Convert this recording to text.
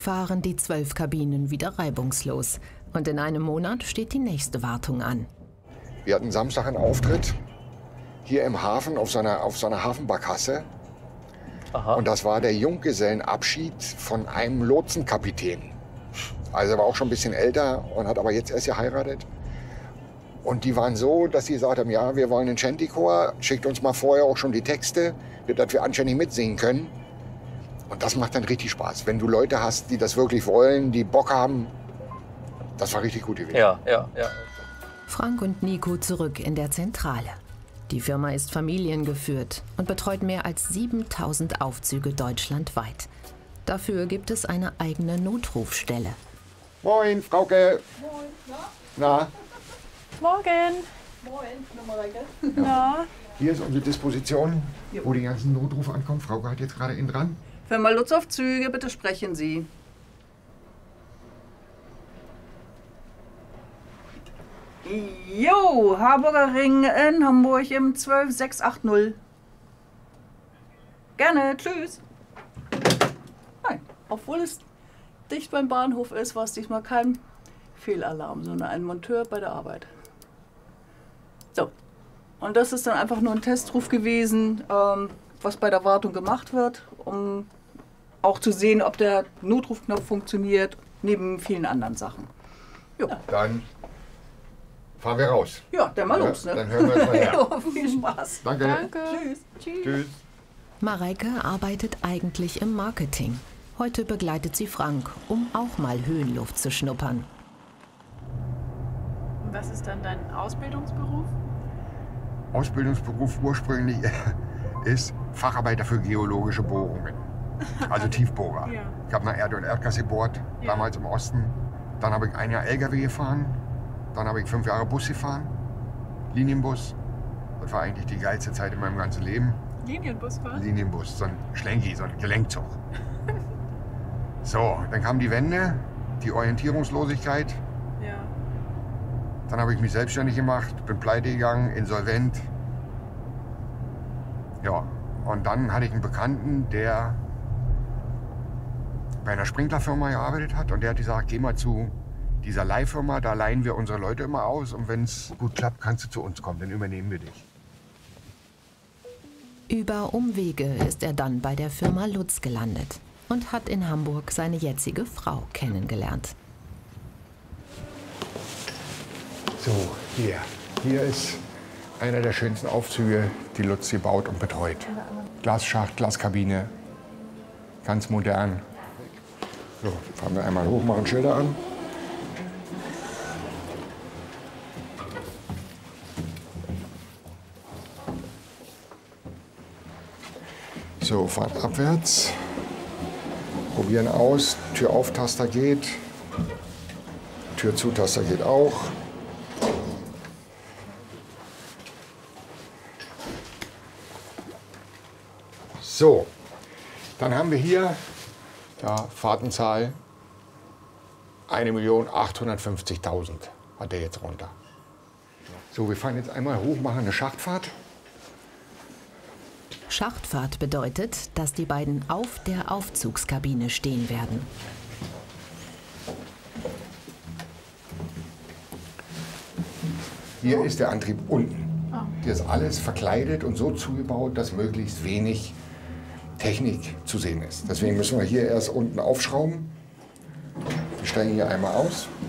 fahren die 12 Kabinen wieder reibungslos. Und in einem Monat steht die nächste Wartung an. Wir hatten Samstag einen Auftritt hier im Hafen auf so einer Hafenbarkasse. Aha. Und das war der Junggesellenabschied von einem Lotsenkapitän. Also er war auch schon ein bisschen älter und hat aber jetzt erst geheiratet. Und die waren so, dass sie gesagt haben, ja, wir wollen einen Chanty-Chor, schickt uns mal vorher auch schon die Texte, dass wir anständig mitsingen können. Und das macht dann richtig Spaß, wenn du Leute hast, die das wirklich wollen, die Bock haben. Das war richtig gut gewesen. Ja. Frank und Nico zurück in der Zentrale. Die Firma ist familiengeführt und betreut mehr als 7000 Aufzüge deutschlandweit. Dafür gibt es eine eigene Notrufstelle. Moin, Frauke. Moin, Na? Morgen. Moin, Mareike. Na? Hier ist unsere Disposition, wo die ganzen Notrufe ankommen. Frauke hat jetzt gerade innen dran. Firma Lutz Aufzüge, bitte sprechen Sie. Jo, Harburger Ring in Hamburg im 12680. Gerne, tschüss. Nein, obwohl es dicht beim Bahnhof ist, war es diesmal kein Fehlalarm, sondern ein Monteur bei der Arbeit. So, und das ist dann einfach nur ein Testruf gewesen, was bei der Wartung gemacht wird, um auch zu sehen, ob der Notrufknopf funktioniert, neben vielen anderen Sachen. Jo. Dann fahren wir raus. Ja, dann mal los, ne? Dann hören wir uns mal her. Jo, viel Spaß. Danke. Tschüss. Tschüss. Mareike arbeitet eigentlich im Marketing. Heute begleitet sie Frank, um auch mal Höhenluft zu schnuppern. Und was ist dann dein Ausbildungsberuf? Ausbildungsberuf ursprünglich ist Facharbeiter für geologische Bohrungen. Also Tiefbohrer. Ja. Ich habe nach Erde und Erdgas gebohrt, Ja. damals im Osten. Dann habe ich ein Jahr LKW gefahren. Dann habe ich 5 Jahre Bus gefahren. Linienbus. Das war eigentlich die geilste Zeit in meinem ganzen Leben. Linienbusfahrer? Linienbus, so ein Schlenki, so ein Gelenkzug. So, dann kam die Wende, die Orientierungslosigkeit. Ja. Dann habe ich mich selbstständig gemacht, bin pleite gegangen, insolvent. Ja, und dann hatte ich einen Bekannten, der bei einer Sprinklerfirma gearbeitet hat und der hat gesagt, geh mal zu dieser Leihfirma, da leihen wir unsere Leute immer aus und wenn es gut klappt, kannst du zu uns kommen, dann übernehmen wir dich. Über Umwege ist er dann bei der Firma Lutz gelandet und hat in Hamburg seine jetzige Frau kennengelernt. So, hier ist einer der schönsten Aufzüge, die Lutz gebaut und betreut. Glasschacht, Glaskabine, ganz modern. So, fahren wir einmal hoch, machen Schilder an. So, fahren abwärts, probieren aus, Tür auf, Taster geht, Tür zu, Taster geht auch. So, dann haben wir hier Fahrtenzahl 1.850.000 hat der jetzt runter. So, wir fahren jetzt einmal hoch, machen eine Schachtfahrt. Schachtfahrt bedeutet, dass die beiden auf der Aufzugskabine stehen werden. Hier ist der Antrieb unten. Hier ist alles verkleidet und so zugebaut, dass möglichst wenig Technik zu sehen ist. Deswegen müssen wir hier erst unten aufschrauben. Wir steigen hier einmal aus.